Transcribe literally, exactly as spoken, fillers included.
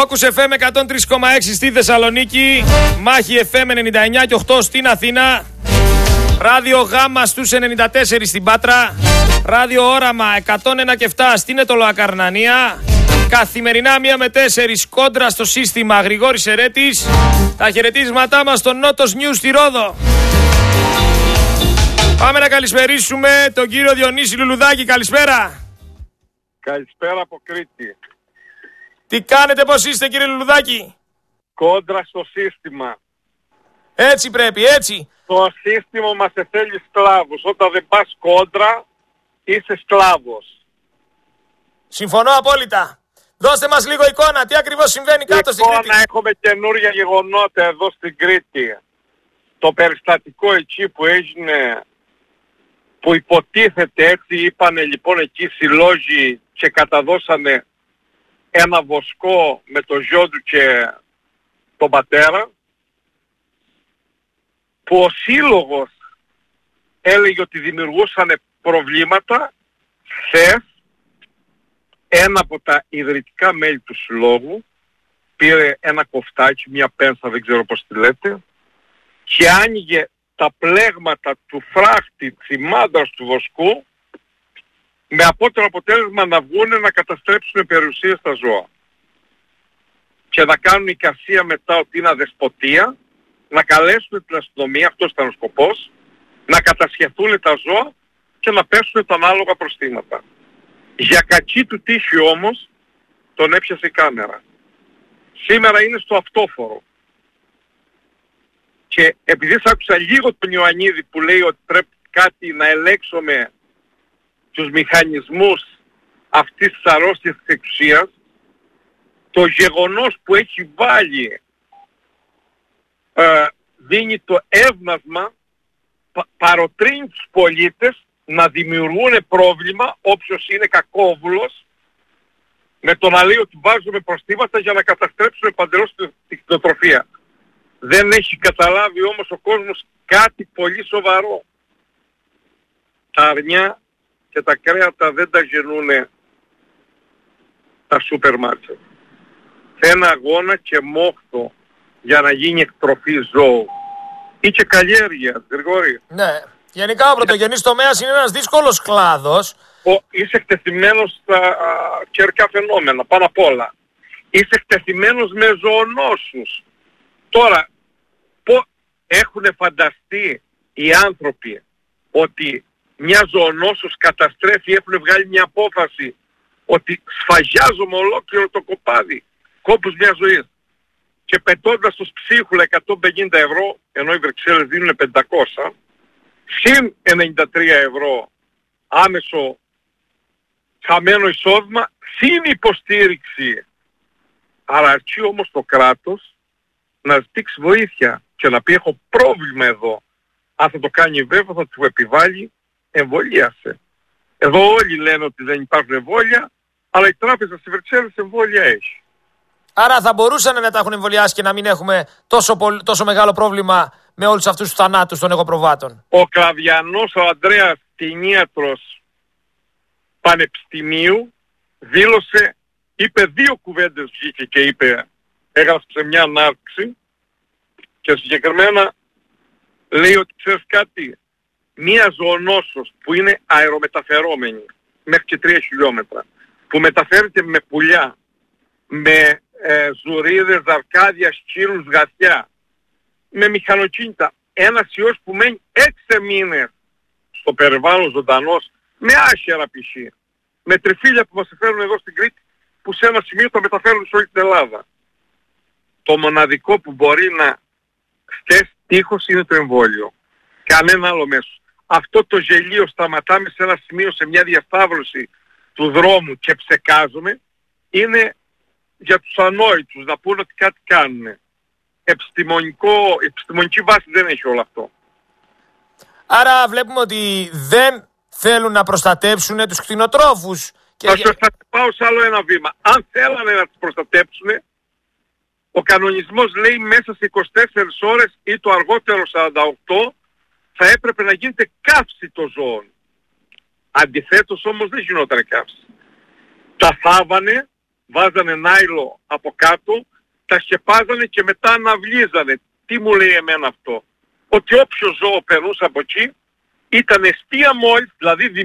Focus εφ εμ εκατόν τρία κόμμα έξι στη Θεσσαλονίκη, Μάχη εφ εμ ενενήντα εννιά και οκτώ στην Αθήνα, Ράδιο Γάμα στους ενενήντα τέσσερα στην Πάτρα, Ράδιο Όραμα εκατόν ένα και επτά στην Ετωλοακαρνανία, καθημερινά μία με τέσσερις κόντρα στο σύστημα Γρηγόρης Ερέτης. Τα χαιρετίσματά μας στο Νότος News στη Ρόδο. Πάμε να καλησπερίσουμε τον κύριο Διονύση Λουλουδάκη. Καλησπέρα. Καλησπέρα από Κρήτη. Τι κάνετε, πώς είστε κύριε Λουλουδάκη? Κόντρα στο σύστημα. Έτσι πρέπει, έτσι. Το σύστημα μας θέλει σκλάβους. Όταν δεν πας κόντρα, είσαι σκλάβος. Συμφωνώ απόλυτα. Δώστε μας λίγο εικόνα, τι ακριβώς συμβαίνει κάτω στην Κρήτη. Εικόνα, έχουμε καινούργια γεγονότα εδώ στην Κρήτη. Το περιστατικό εκεί που έγινε, που υποτίθεται έτσι είπανε λοιπόν εκεί συλλόγοι και καταδώσανε ένα βοσκό με το γιο του και τον πατέρα, που ο σύλλογος έλεγε ότι δημιουργούσαν προβλήματα. Χθες ένα από τα ιδρυτικά μέλη του συλλόγου πήρε ένα κοφτάκι, μια πένσα, δεν ξέρω πώς τη λέτε, και άνοιγε τα πλέγματα του φράχτη της μάντρας του βοσκού, με απότερο αποτέλεσμα να βγούνε να καταστρέψουν περιουσίες στα ζώα και να κάνουν εικασία μετά ότι είναι αδεσποτεία, να καλέσουν την αστυνομία, αυτός ήταν ο σκοπός, να κατασχεθούν τα ζώα και να πέσουν τα ανάλογα προστήματα. Για κακή του τύχη όμως τον έπιασε η κάμερα. Σήμερα είναι στο αυτόφορο. Και επειδή θα άκουσα λίγο τον Ιωαννίδη που λέει ότι πρέπει κάτι να ελέγξουμε τους μηχανισμούς αυτής της αρρώστιας της εξουσίας, το γεγονός που έχει βάλει ε, δίνει το εύνασμα, πα, παροτρύνει τους πολίτες να δημιουργούν πρόβλημα όποιος είναι κακόβουλος, με το να λέει ότι βάζουμε προστήματα για να καταστρέψουμε παντελώς την κτηνοτροφία. Δεν έχει καταλάβει όμως ο κόσμος κάτι πολύ σοβαρό. Τα αρνιά και τα κρέατα δεν τα γεννούνε τα σούπερ μάρκετ. Ένα αγώνα και μόχθο για να γίνει εκτροφή ζώου ή και καλλιέργεια, Γρηγόρη. Ναι. Γενικά ο πρωτογενής τομέας είναι ένας δύσκολος κλάδος. Ο, είσαι εκτεθειμένος στα α, καιρικά φαινόμενα, πάνω απ' όλα. Είσαι εκτεθειμένος με ζωονόσους. Τώρα, πώς έχουν φανταστεί οι άνθρωποι ότι μια ζωονόσος καταστρέφει, έχουν βγάλει μια απόφαση ότι σφαγιάζουμε ολόκληρο το κοπάδι, κόπους μιας ζωής, και πετώντας τους ψίχουλα εκατόν πενήντα ευρώ, ενώ οι Βρυξέλλες δίνουν πεντακόσια, συν ενενήντα τρία ευρώ άμεσο χαμένο εισόδημα, συν υποστήριξη. Άρα αρκεί όμως το κράτος να ζητήσει βοήθεια και να πει έχω πρόβλημα εδώ. Αν θα το κάνει βέβαια θα του επιβάλλει εμβολίασε. Εδώ όλοι λένε ότι δεν υπάρχουν εμβόλια, αλλά η τράπεζα στη Βρυξέλλες εμβόλια έχει. Άρα θα μπορούσαν να τα έχουν εμβολιάσει και να μην έχουμε τόσο, πολύ, τόσο μεγάλο πρόβλημα με όλους αυτούς τους θανάτους των εγωπροβάτων. Ο Κλαβιανός, ο Ανδρέας, κτηνίατρος πανεπιστημίου, δήλωσε, είπε δύο κουβέντες, βγήκε και είπε, έγραψε μια ανάρτηση και συγκεκριμένα λέει ότι ξέρεις κάτι, μία ζωονόσος που είναι αερομεταφερόμενη μέχρι και τρία χιλιόμετρα, που μεταφέρεται με πουλιά, με ε, ζουρίδες, αρκάδια, σκύλους, γατιά, με μηχανοκίνητα, ένας ιός που μένει έξι μήνες στο περιβάλλον ζωντανός, με άχερα π.χ. με τριφύλια που μας φέρουν εδώ στην Κρήτη, που σε ένα σημείο τα μεταφέρουν σε όλη την Ελλάδα. Το μοναδικό που μπορεί να στέσει τείχος είναι το εμβόλιο. Κανένα άλλο μέσο. Αυτό το γελίο σταματάμε σε ένα σημείο, σε μια διασταύρωση του δρόμου και ψεκάζουμε, είναι για τους ανόητους να πούνε ότι κάτι κάνουν. Επιστημονικό, επιστημονική βάση δεν έχει όλο αυτό. Άρα βλέπουμε ότι δεν θέλουν να προστατέψουν τους κτηνοτρόφους. Και... Θα, θα πάω σε άλλο ένα βήμα. Αν θέλανε να τους προστατέψουν, ο κανονισμός λέει μέσα σε είκοσι τέσσερις ώρες ή το αργότερο σαράντα οκτώ θα έπρεπε να γίνεται καύση των ζώων. Αντιθέτως όμως δεν γινόταν καύση. Τα θάβανε βάζανε νάιλο από κάτω, τα σκεπάζανε και μετά αναβλίζανε. Τι μου λέει εμένα αυτό? Ότι όποιο ζώο περνούσε από εκεί ήταν εστία μόλις, δηλαδή